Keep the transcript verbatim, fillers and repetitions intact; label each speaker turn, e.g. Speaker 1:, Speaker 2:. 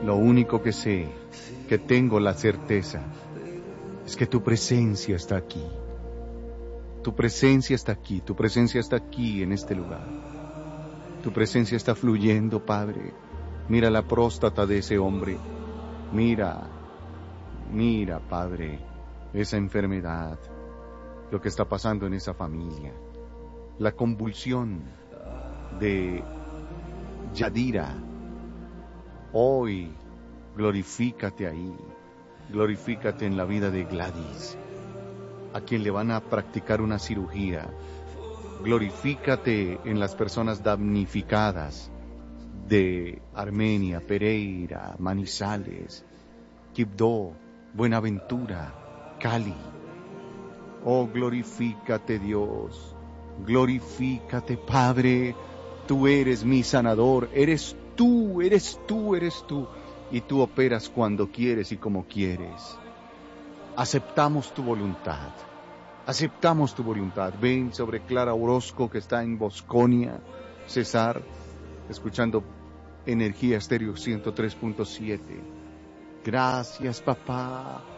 Speaker 1: Lo único que sé, que tengo la certeza, es que tu presencia está aquí. Tu presencia está aquí, tu presencia está aquí en este lugar. Tu presencia está fluyendo, Padre. Mira la próstata de ese hombre. Mira, mira, Padre, esa enfermedad, lo que está pasando en esa familia, la convulsión de Yadira. Hoy, glorifícate ahí, glorifícate en la vida de Gladys, a quien le van a practicar una cirugía. Glorifícate en las personas damnificadas de Armenia, Pereira, Manizales, Quibdó, Buenaventura, Cali. Oh, glorifícate, Dios, glorifícate, Padre. Tú eres mi sanador, eres tú, eres tú, eres tú. Y tú operas cuando quieres y como quieres. Aceptamos tu voluntad. Aceptamos tu voluntad. Ven sobre Clara Orozco, que está en Bosconia, Cesar, escuchando Energía Estéreo ciento tres punto siete. Gracias, papá.